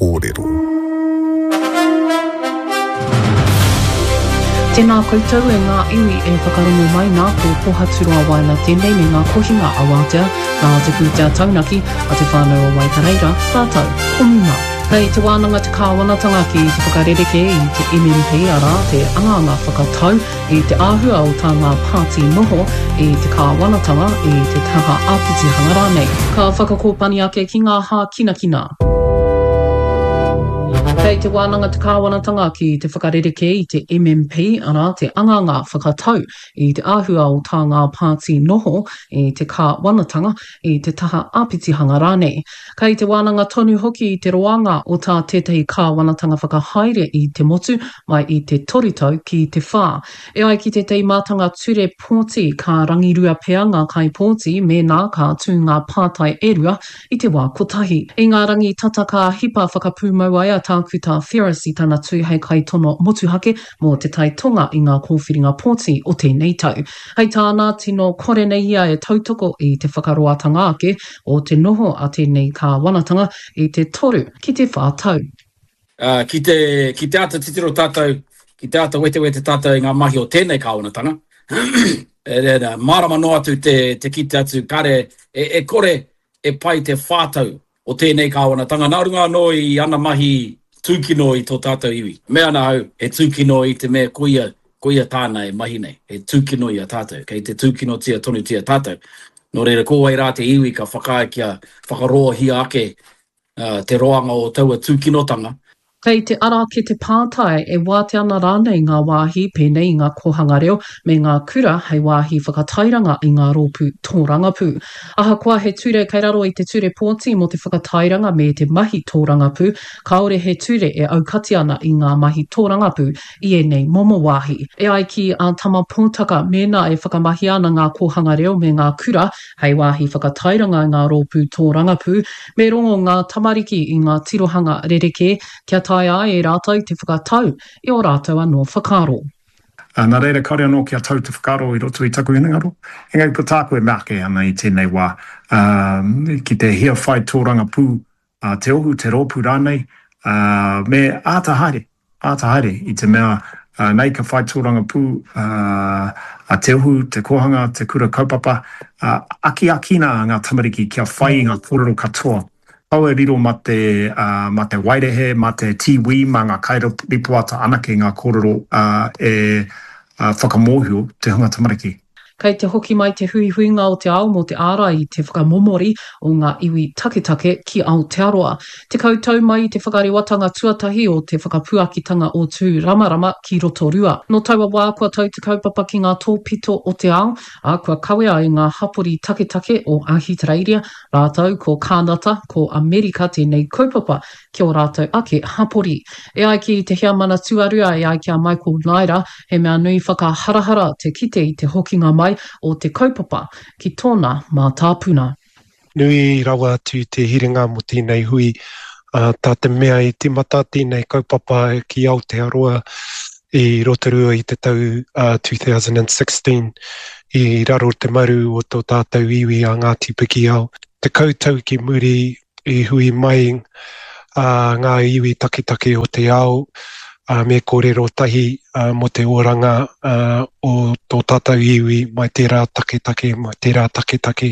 kōrero. Tēnā koutou e ngā iwi e whakarongo mai nā ko pohaturua waina tēnei me ngā kohinga awatea nā te pūtea taunaki a te whānau o Waikareira, tātou, komuna. Kei te wānanga te kāwanatanga ki te whakarereke i te MMP ara te anganga whakatau i te āhua o tā ngā pāti noho i te kāwanatanga i te taha āpiti hangarane. Ka whakakōpani ake ki ngā hā kina. Kei te wānanga te kāwanatanga ki te whakarereke i te MMP ana te anganga whakatau i te āhua o tā ngā pāti noho i te kāwanatanga i te taha āpitihanga rāne. Kei te wānanga tonu hoki i te roanga o tā tētahi kāwanatanga whakahaere i te motu mai i te toritau ki te whā. E ai ki te tei mātanga ture pōti ka rangirua pea ngā kai pōti me nā ka tū ngā pātai erua i te wā kotahi. I ngā rangi tata ka hipa whakapūmau ai a tāku tā whirus i tana tū hei kai tono motuhake mō te tai tonga i ngā kōwhiringa pōti o tēnei tau. Hei tāna tino kore nei ia e tautoko i te whakaroatanga ake o te noho a tēnei ka wanatanga i te toru ki te whātau. Ki te ata titiro tātou, ki te ata wete tātou i ngā mahi o tēnei ka wanatanga. Marama no atu te kite atu kare e kore e pai te whātau o tēnei ka wanatanga. Nā runga no i ana mahi tūkino i tō tātou iwi. Mea nā au, e tūkino i te mea koia tāna e mahi nei. E tūkino i a tātou, kei te tūkino tia tonu tia tātou. Nō reira kōwai rā te iwi ka whakaakia, whakaroa hia ake te roanga o taua tūkinotanga. Kei te ara ki te pātai e wāte ana rānei ngā wāhi pēnei ngā kohanga reo me ngā kura hei wāhi whakatairanga i ngā rōpū tōrangapū. Aha kua he ture kei raro i te ture pōti mo te whakatairanga me te mahi tōrangapū, kaore he ture e aukati ana i ngā mahi tōrangapū i e nei momo wāhi. E ai ki a tama pōtaka mena e whakamahi ana ngā kohanga reo me ngā kura hei wāhi whakatairanga i ngā rōpū tōrangapū, me rongo ngā tamariki i ngā tirohanga rereke kia tai ai e rātou te whakatau i o rātou anō whakaro. Nā reira kore anō kia tau te whakaro i roto i taku inangaro. Engai putaku e make ana i tēnei wā. Ki te hia whai tōranga pū, te ohu, te rōpū rānei, me ātahaere i te mea nei ka whai tōranga pū, a te ohu, te kohanga, te kura kaupapa, aki-akina ngā tamariki kia whai ngā kōrero katoa. Pau e riro ma te wairehe, ma te tiwi, ma ngā kairoripuata anake ngā kōrero e whakamohio te hunga tamariki. Kei te hoki mai te huihuinga o te ao mo te ara i te whakamomori o ngā iwi taketake ki Aotearoa. Te koutou mai te whakariwatanga tuatahi o te whakapuakitanga o tū ramarama ki Rotorua. No taua wā kua tau te kaupapa ki ngā tōpito o te ao, a kua kawea i ngā hapori taketake o Ahitereiria, rātou ko Kānata, ko Amerika tēnei kaupapa ki o rātou ake hapori. E ai ki te hiamana tuarua e ai ki a Michael Naira, he mea nui whakaharahara te kite i te hokinga mai o te kaupapa ki tōna mā tāpuna. Nui rawa atu te hiringa mo tēnei hui, tā te mea i timata tēnei kaupapa ki Aotearoa i Rotorua i te tau 2016 i raro te maru o tō tātou iwi a Ngāti Piki ao. Te koutou ki muri i hui mai ngā iwi taketake o te ao, me kōrero tahi mo te oranga o tō tātou iwi mai tērā taketake.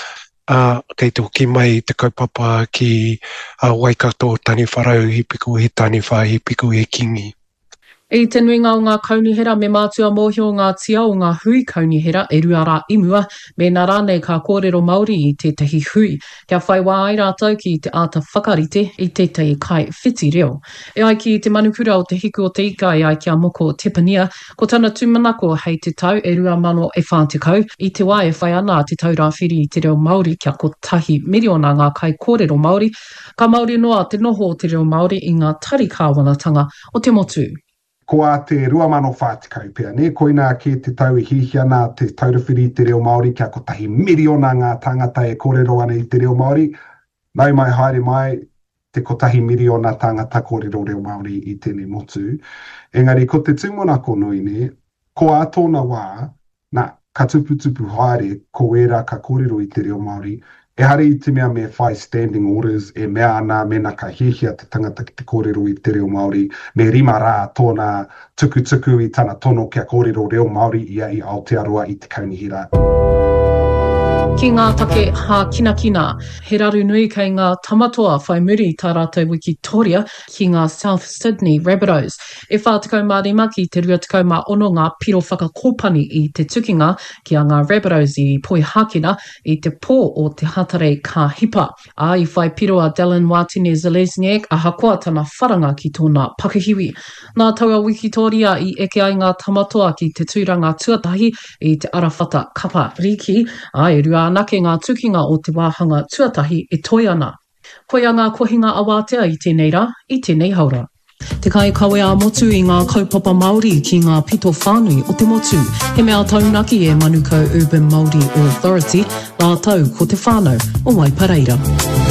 Kei te hoki mai te kaupapa ki Waikato tani wharau hipiku he tani wha hipiku he kingi. I te nuinga o ngā kaunihera me mātua mōhio ngā tia o ngā hui kaunihera e ruara imua me nā rānei ka kōrero Māori i tētahi hui. Kia whai wā ai rātou ki te āta whakarite i tētahi kai whiti reo. E ai ki te manukura o te hiku o te ika e ai ki a moko o Tepania, ko tana tūmanako hei te tau e rua mano e whāntikau, i te wā e whai ana te taurāwhiri i te reo Māori kia ko tahi miriona ngā kai kōrero Māori, ka Māori noa te noho o te reo Māori i ngā tari kāwanatanga o te motu. Ko a te rua mano whātikau pia, ne? Koina ki te tau i hihiana, te taurawhiri i te reo Māori, kia ko tahi miriona ngā tangata e kōrero ana i te reo Māori. Nau mai haere mai, te kotahi miriona tangata kōrero reo Māori i tēnei motu. Engari, ko te tūmonako nui ne, ko a tōna wā, na ka tuputupu haere, ko era ka kōrero i te reo Māori, E hari I te mea me whai standing orders, e mea ana mena ka hihia te tangata ki te kōrero I te reo Māori, me rima rā tōna tukutuku I tana tono kia kōrero reo Māori ia I Aotearoa I te kaunihira. Ki ngā take hā kina, he raru nui kei ngā tamatoa whai muri tā rātou Wikitoria ki ngā South Sydney Rabbitohs. E whātakau mārima ki te 26 ngā piro whakakōpani I te tukinga ki a ngā Rabbitohs I Poihākina I te pō o te hatare ka hipa. A I whai piro a Dylan Watene-Zelezniak a hakoa tana wharanga ki tōna Pakihiwi. Nā taua Wikitoria I eke ai ngā tamatoa ki te tūranga tuatahi I te arawhata kapa riki, a e rua anake ngā tukinga o te wāhanga tuatahi e toi ana. Koe a ngā kohinga awātea I tēnei rā, I tēnei haura. Te kai kawe a motu I ngā kaupapa Māori ki ngā pito whānui o te motu. He mea taunaki e Manukau Urban Māori Authority, nā tau ko te whānau o Waipareira.